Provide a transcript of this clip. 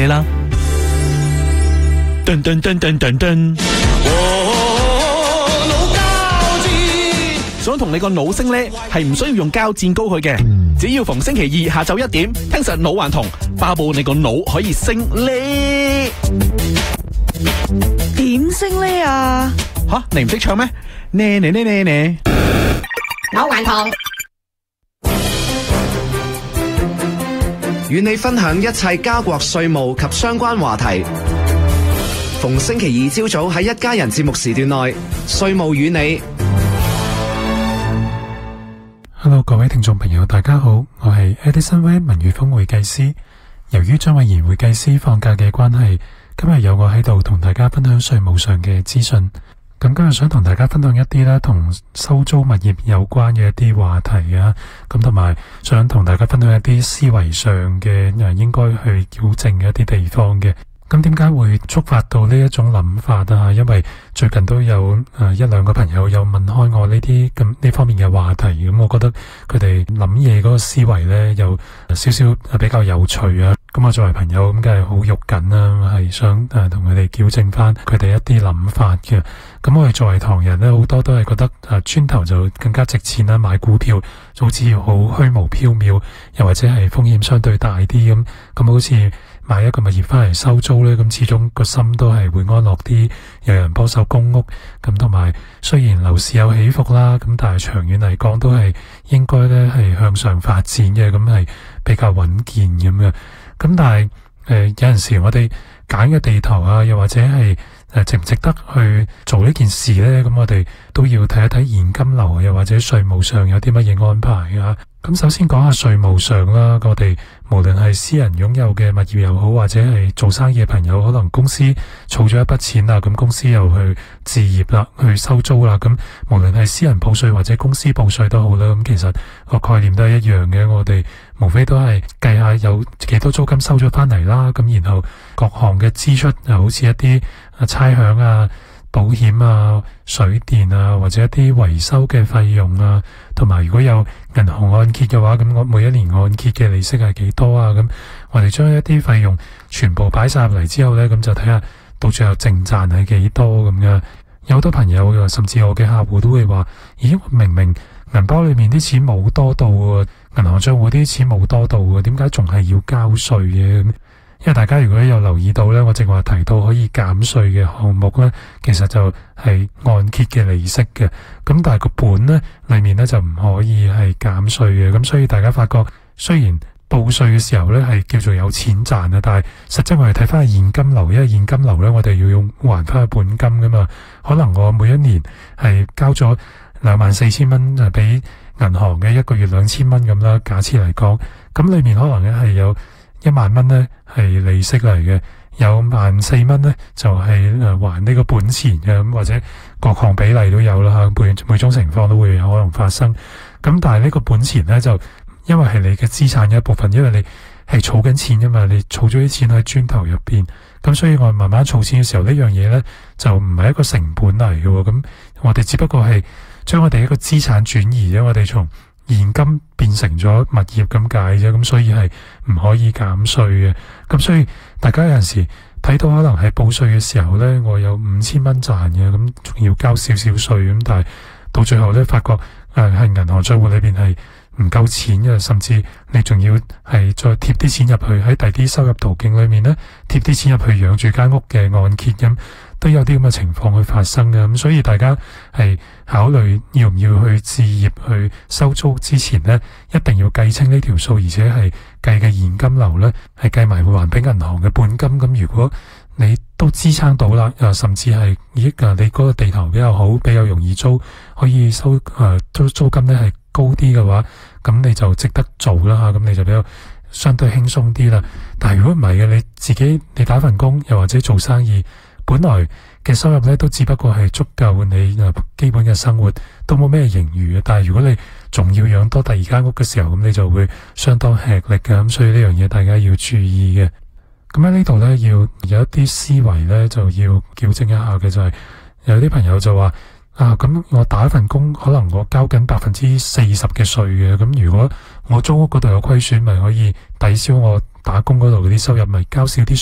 嘢啦。噔噔噔噔噔噔，想同你個腦升呢，係唔需要用膠墊高佢嘅，只要逢星期二下晝1點，聽實腦還同，爆爆你個腦可以升呢。 點升呢啊？ 吓，你唔識唱咩？呢呢呢呢呢， 腦還同， 與你分享一切家國稅務及相關話題。逢星期二朝早喺一家人節目時段內，稅務與你。 Hello， 各位聽眾朋友，大家好，我係 Edison Web 文裕豐會計師。由於張偉賢會計師放假嘅關係，今日有我喺度同大家分享稅務上嘅資訊。咁今日想同大家分享一啲咧同收租物業有關嘅一啲話題啊，咁同埋想同大家分享一啲思維上嘅應該去矯正嘅一啲地方嘅。咁點解會觸發到呢一種諗法啊？因為最近都有一兩個朋友有問開我呢啲咁呢方面嘅話題，咁我覺得佢哋諗嘢嗰個思維咧有少少比較有趣啊。咁我作為朋友咁梗係好肉緊啦，係想同佢哋矯正翻佢哋一啲諗法嘅。咁我哋作為唐人咧，好多都係覺得磚頭就更加值錢啦，買股票就好似好虛無縹緲，又或者係風險相對大啲咁。咁好似買一個物業翻嚟收租咧，咁始終個心都係會安樂啲，有人幫手供屋。咁同埋雖然樓市有起伏啦，咁但係長遠嚟講都係應該咧係向上發展嘅，咁係比較穩健咁嘅。咁但係有陣時我哋揀嘅地頭啊，又或者係值唔值得去做呢件事咧？咁我哋都要睇一睇現金流，又或者稅務上有啲乜嘢安排啊。咁首先講下稅務上啦，我哋無論係私人擁有嘅物業又好，或者係做生意嘅朋友，可能公司儲咗一筆錢啦，咁公司又去置業啦，去收租啦，咁無論係私人報稅或者公司報稅都好啦，咁其實個概念都係一樣嘅。我哋無非都係計下有幾多租金收咗翻嚟啦，咁然後各項嘅支出又好似一啲差餉啊、保險啊、水電啊，或者一啲維修嘅費用啊，同埋如果有銀行按揭嘅話，咁我每一年按揭嘅利息係幾多啊？咁我哋將一啲費用全部擺晒入嚟之後呢，咁就睇下到最後淨賺係幾多咁嘅。有好多朋友甚至我嘅客戶都會話：咦，明明銀包裏面啲錢冇多到喎，銀行賬戶啲錢冇多到喎，點解仲係要交稅嘅？因為大家如果有留意到咧，我正話提到可以減稅嘅項目咧，其實就係按揭嘅利息嘅。咁但係個本咧裏面咧就唔可以係減稅嘅。咁所以大家發覺，雖然報稅嘅時候咧係叫做有錢賺啊，但係實質我哋睇翻現金流，因為現金流咧我哋要用還翻個本金噶嘛。可能我每一年係交咗24,000蚊就俾銀行嘅，一個月2000蚊咁啦。假設嚟講，咁裏面可能咧係有1萬蚊咧係利息嚟嘅，有14,000蚊咧就係還呢個本錢嘅，咁或者各項比例都有啦吓，每種情況都會有可能發生。咁但係呢個本錢咧就因為係你嘅資產嘅一部分，因為你係儲緊錢噶嘛，你儲咗啲錢喺磚頭入邊，咁所以我慢慢儲錢嘅時候，呢樣嘢咧就唔係一個成本嚟嘅。咁我哋只不過係將我哋一個資產轉移咗，我哋從現金變成咗物業咁解啫，咁所以係唔可以減稅嘅。咁所以大家有陣時睇到可能係報稅嘅時候咧，我有5,000蚊賺嘅，咁仲要交少少稅，咁但係到最後咧發覺係銀行賬戶裏邊係唔夠錢嘅，甚至你仲要係再貼啲錢入去喺第啲收入途徑裏面咧，貼啲錢入去養住間屋嘅按揭，咁都有啲咁嘅情況去發生嘅。咁所以大家係考慮要唔要去置業去收租之前咧，一定要計清呢條數，而且係計嘅現金流咧係計埋會還俾銀行嘅本金。咁如果你都支撐到啦，甚至係你嗰個地頭比較好，比較容易租，可以收租金咧係高啲嘅話，咁你就值得做啦吓，咁你就比較相對輕鬆啲啦。但係如果唔係嘅，你自己你打份工又或者做生意，本來嘅收入咧都只不過係足夠你基本嘅生活，都冇咩盈餘嘅。但係如果你仲要養多第二間屋嘅時候，咁你就會相當吃力嘅。咁所以呢樣嘢大家要注意嘅。咁喺呢度咧要有一啲思維咧就要矯正一下嘅，就係有啲朋友就話咁我打一份工，可能我交緊40%嘅稅嘅，咁如果我租屋嗰度有虧損，咪可以抵消我打工嗰度嗰啲收入，咪交少啲